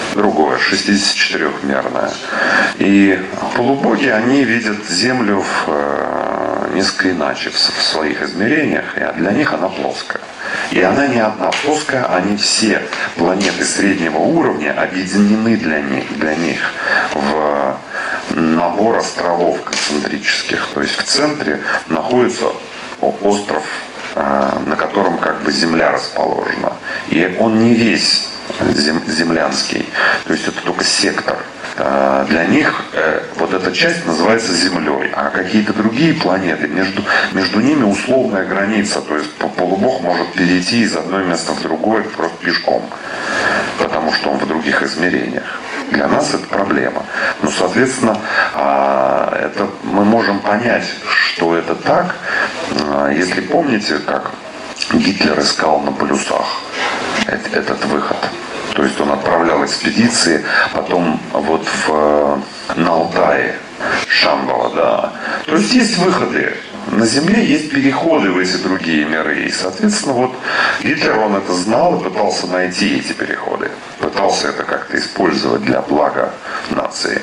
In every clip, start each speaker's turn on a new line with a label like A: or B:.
A: другое, 64-мерное. И полубоги, они видят Землю несколько иначе в своих измерениях, и для них она плоская. И она не одна плоская, они все планеты среднего уровня объединены для них в набор островов концентрических. То есть в центре находится остров, на котором как бы Земля расположена. И он не весь землянский, то есть это только сектор. Для них вот эта часть называется Землей, а какие-то другие планеты, между ними условная граница, то есть полубог может перейти из одного места в другое просто пешком, потому что он в других измерениях. Для нас это проблема. Но, соответственно, это мы можем понять, что это так, если помните, как Гитлер искал на полюсах этот выход. То есть он отправлял экспедиции, потом вот на Алтае, Шамбала, да. То есть есть выходы. На Земле есть переходы в эти другие миры. И, соответственно, вот Гитлер, он это знал и пытался найти эти переходы. Пытался это как-то использовать для блага нации.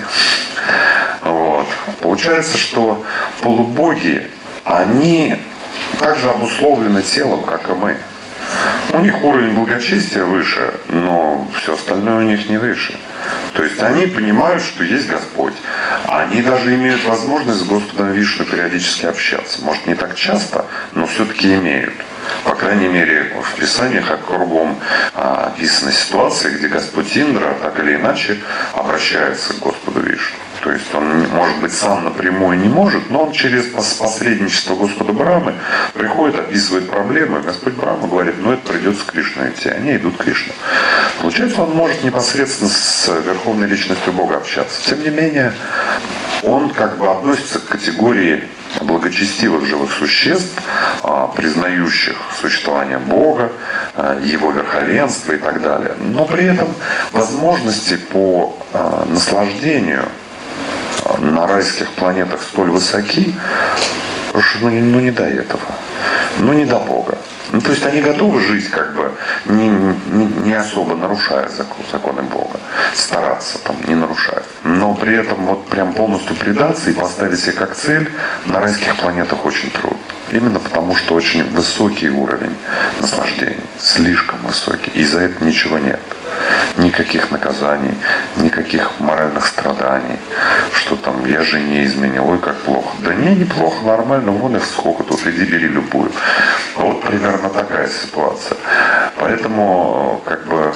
A: Вот. Получается, что полубоги, они также обусловлены телом, как и мы. У них уровень благочестия выше, но все остальное у них не выше. То есть они понимают, что есть Господь. Они даже имеют возможность с Господом Вишну периодически общаться. Может, не так часто, но все-таки имеют. По крайней мере, в Писаниях кругом описаны ситуации, где Господь Индра так или иначе обращается к Господу Вишну. То есть он, может быть, сам напрямую не может, но он через посредничество Господа Брамы приходит, описывает проблемы. Господь Брама говорит, это придется Кришну идти. Они идут к Кришну. Получается, он может непосредственно с Верховной Личностью Бога общаться. Тем не менее, он как бы относится к категории благочестивых живых существ, признающих существование Бога, Его верховенство и так далее. Но при этом возможности по наслаждению на райских планетах столь высоки, потому что не до этого, не до Бога. То есть они готовы жить как бы не особо нарушая законы Бога, стараться там не нарушать. Но при этом вот прям полностью предаться и поставить себе как цель на райских планетах очень трудно. Именно потому, что очень высокий уровень наслаждений, слишком высокий, и за это ничего нет. Никаких наказаний, никаких моральных страданий, что там я же не изменил, ой, как плохо. Да неплохо, нормально, вон их сколько тут, иди бери любую. Вот примерно такая ситуация. Поэтому как бы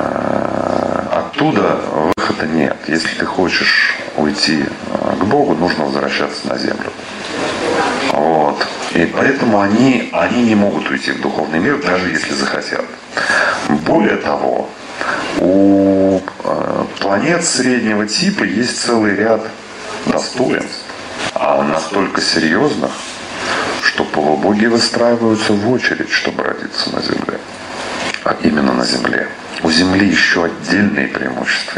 A: оттуда выхода нет. Если ты хочешь уйти к Богу, нужно возвращаться на землю. Вот. И поэтому они не могут уйти в духовный мир, даже если захотят. Более того, у планет среднего типа есть целый ряд достоинств, настолько серьезных, что полубоги выстраиваются в очередь, чтобы родиться на Земле. А именно на Земле. У Земли еще отдельные преимущества